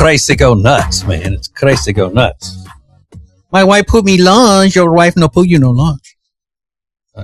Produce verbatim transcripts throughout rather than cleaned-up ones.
crazy go nuts, man. It's crazy go nuts. My wife put me lunch. Your wife no put you no lunch. Uh,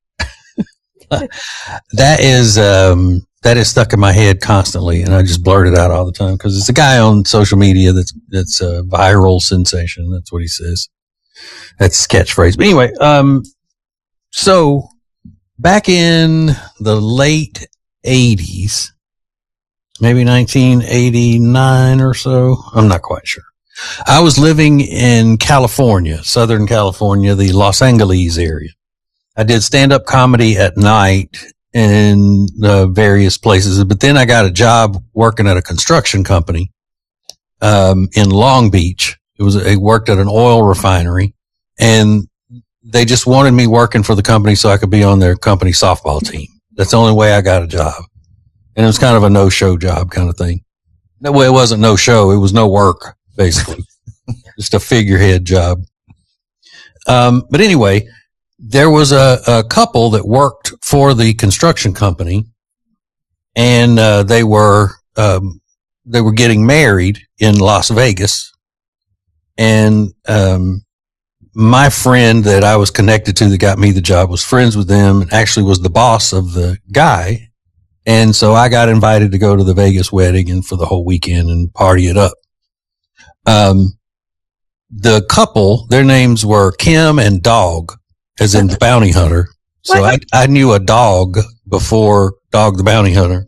that is um, that is stuck in my head constantly, and I just blurt it out all the time because it's a guy on social media that's that's a viral sensation. That's what he says. That's catchphrase. But anyway, um, so back in the late eighties, maybe nineteen eighty-nine or so, I'm not quite sure. I was living in California, Southern California, the Los Angeles area. I did stand-up comedy at night in uh, various places, but then I got a job working at a construction company um, in Long Beach. It was I worked at an oil refinery, and they just wanted me working for the company so I could be on their company softball team. That's the only way I got a job. And it was kind of a no-show job kind of thing. No, well, it wasn't no-show. It was no work, basically. Just a figurehead job. Um, but anyway, there was a, a couple that worked for the construction company, and uh, they were um, they were getting married in Las Vegas. And um, my friend that I was connected to that got me the job was friends with them and actually was the boss of the guy. And so I got invited to go to the Vegas wedding and for the whole weekend and party it up. Um, the couple, their names were Kim and Dog, as in the bounty hunter. So I, I knew a dog before Dog the bounty hunter.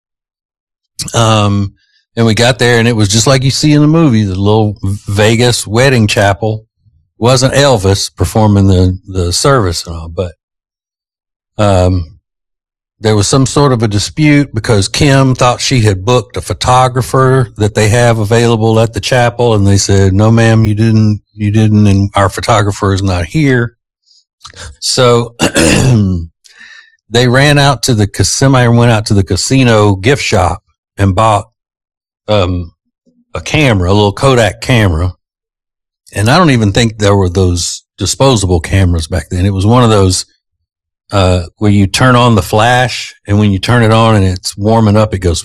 Um, and we got there and it was just like you see in the movie, the little Vegas wedding chapel. It wasn't Elvis performing the, the service and all, but, um, there was some sort of a dispute because Kim thought she had booked a photographer that they have available at the chapel. And they said, no, ma'am, you didn't, you didn't. And our photographer is not here. So they ran out to the somebody went out to the casino gift shop and bought, um, a camera, a little Kodak camera. And I don't even think there were those disposable cameras back then. It was one of those, Uh, where you turn on the flash, and when you turn it on and it's warming up, it goes,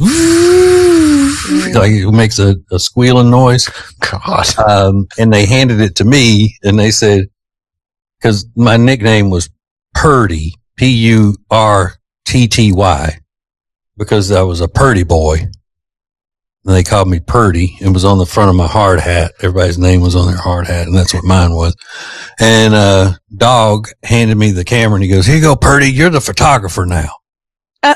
like it makes a, a squealing noise. God. Um, and they handed it to me and they said, cause my nickname was Purdy, P U R T T Y, because I was a Purdy boy. And they called me Purdy. It was on the front of my hard hat. Everybody's name was on their hard hat, and that's what mine was. And uh Dog handed me the camera, and he goes, "Here you go, Purdy. You're the photographer now." Uh-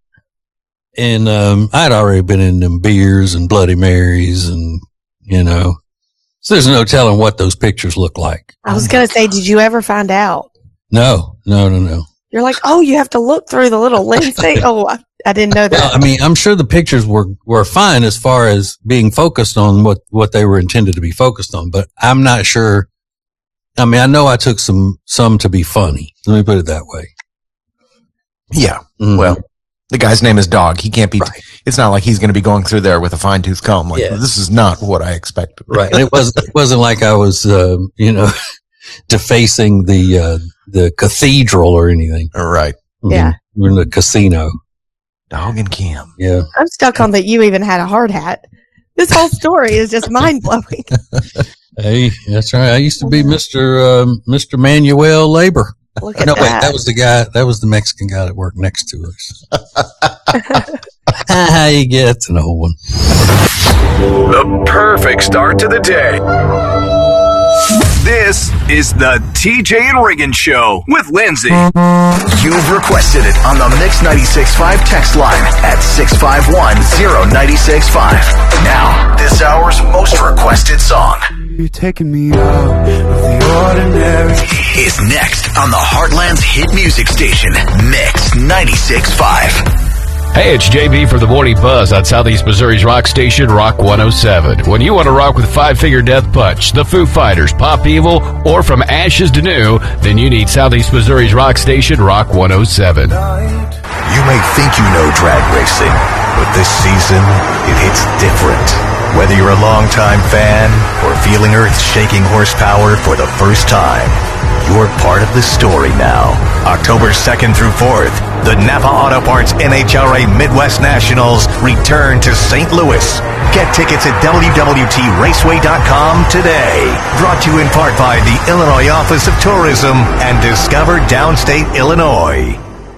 and um I'd already been in them beers and Bloody Marys, and you know, so there's no telling what those pictures look like. I was gonna say, did you ever find out? No, no, no, no. You're like, oh, you have to look through the little lens thing. Oh, I, I didn't know that. Well, I mean, I'm sure the pictures were, were fine as far as being focused on what, what they were intended to be focused on, but I'm not sure. I mean, I know I took some, some to be funny. Let me put it that way. Yeah. Mm-hmm. Well, the guy's name is Dog. He can't be, right. It's not like he's going to be going through there with a fine tooth comb. Like, yeah. This is not what I expected. Right. And it wasn't, it wasn't like I was, uh, you know, defacing the, uh, the cathedral or anything. Right. I mean, yeah. We're in the casino. Dog and Kim. Yeah. I'm stuck on that you even had a hard hat. This whole story is just mind blowing. Hey, that's right. I used to be Mister Um, Mister Manuel Labor. Look at no, that. wait, that was the guy. That was the Mexican guy that worked next to us. How you get? It's an old one. The perfect start to the day. This is the T J and Reagan Show with Lindsay. You've requested it on the Mix ninety-six point five text line at six five one zero nine six five. Now, this hour's most requested song. You're taking me out of the ordinary. Is next on the Heartland's hit music station, Mix ninety-six point five. Hey, it's J B for the Morning Buzz on Southeast Missouri's rock station, Rock one oh seven. When you want to rock with Five Finger Death Punch, the Foo Fighters, Pop Evil, or From Ashes to New, then you need Southeast Missouri's rock station, Rock one oh seven. You may think you know drag racing, but this season, it hits different. Whether you're a longtime fan or feeling Earth's shaking horsepower for the first time, You're part of the story now. October second through fourth, the Napa Auto Parts N H R A Midwest Nationals return to Saint Louis. Get tickets at W W T raceway dot com today. Brought to you in part by the Illinois Office of Tourism and Discover Downstate Illinois.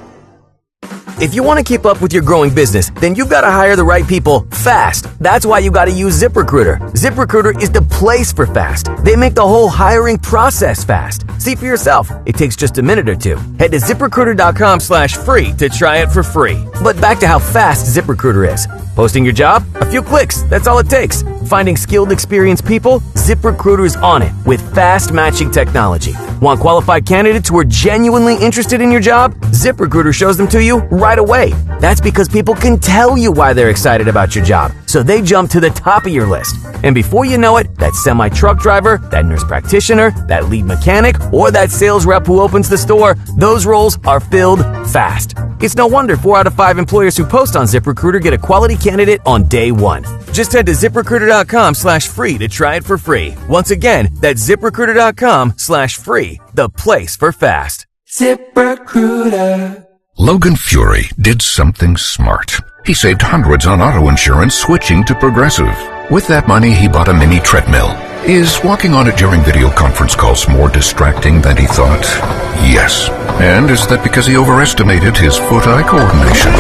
If you want to keep up with your growing business, then you've got to hire the right people fast. That's why you got to use ZipRecruiter. ZipRecruiter is the place for fast. They make the whole hiring process fast. See for yourself. It takes just a minute or two. Head to ZipRecruiter.com slash free to try it for free. But back to how fast ZipRecruiter is. Posting your job? A few clicks. That's all it takes. Finding skilled, experienced people? ZipRecruiter's on it with fast matching technology. Want qualified candidates who are genuinely interested in your job? ZipRecruiter shows them to you right away. That's because people can tell you why they're excited about your job, so they jump to the top of your list. And before you know it, that semi-truck driver, that nurse practitioner, that lead mechanic, or that sales rep who opens the store, those roles are filled fast. It's no wonder four out of five employers who post on ZipRecruiter get a quality candidate on day one. Just head to ZipRecruiter.com slash free to try it for free. Once again, that's ZipRecruiter.com slash free, the place for fast. ZipRecruiter. Logan Fury did something smart. He saved hundreds on auto insurance switching to Progressive. With that money, he bought a mini treadmill. Is walking on it during video conference calls more distracting than he thought? Yes. And is that because he overestimated his foot-eye coordination?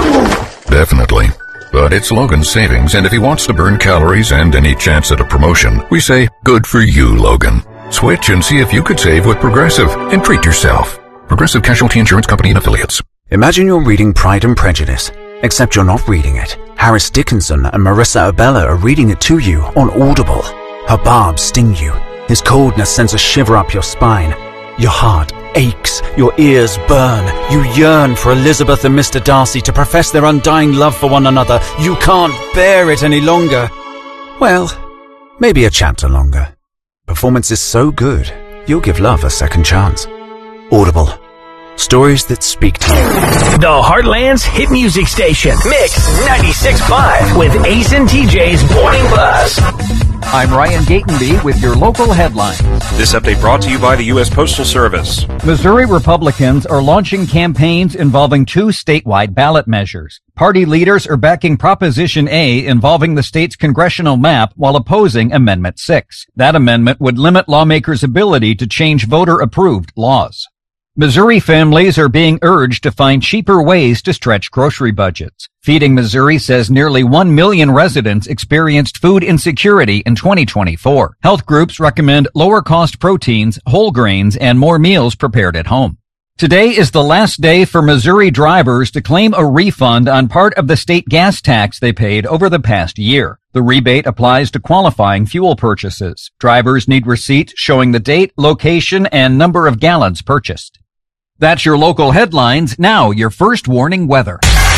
Definitely. But it's Logan's savings, and if he wants to burn calories and any chance at a promotion, we say, good for you, Logan. Switch and see if you could save with Progressive and treat yourself. Progressive Casualty Insurance Company and Affiliates. Imagine you're reading Pride and Prejudice, except you're not reading it. Harris Dickinson and Marissa Abella are reading it to you on Audible. Her barbs sting you. His coldness sends a shiver up your spine. Your heart aches. Your ears burn. You yearn for Elizabeth and Mister Darcy to profess their undying love for one another. You can't bear it any longer. Well, maybe a chapter longer. Performance is so good, you'll give love a second chance. Audible. Stories that speak to you. The Heartland's hit music station. Mix ninety-six point five with Ace and T J's Morning Buzz. I'm Ryan Gatenby with your local headlines. This update brought to you by the U S Postal Service. Missouri Republicans are launching campaigns involving two statewide ballot measures. Party leaders are backing Proposition A involving the state's congressional map while opposing Amendment six. That amendment would limit lawmakers' ability to change voter-approved laws. Missouri families are being urged to find cheaper ways to stretch grocery budgets. Feeding Missouri says nearly one million residents experienced food insecurity in twenty twenty-four. Health groups recommend lower-cost proteins, whole grains, and more meals prepared at home. Today is the last day for Missouri drivers to claim a refund on part of the state gas tax they paid over the past year. The rebate applies to qualifying fuel purchases. Drivers need receipts showing the date, location, and number of gallons purchased. That's your local headlines. Now, your first warning weather.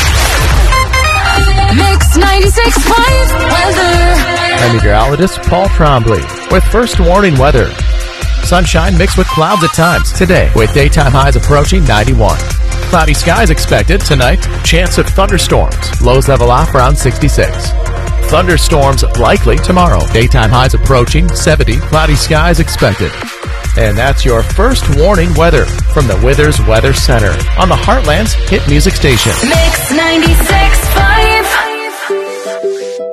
Mix ninety-six point five weather. I'm meteorologist Paul Trombley with first warning weather. Sunshine mixed with clouds at times today with daytime highs approaching ninety-one. Cloudy skies expected tonight. Chance of thunderstorms. Lows level off around sixty-six. Thunderstorms likely tomorrow. Daytime highs approaching seventy. Cloudy skies expected. And that's your first warning weather from the Withers Weather Center on the Heartland's hit music station. Mix ninety-six point five.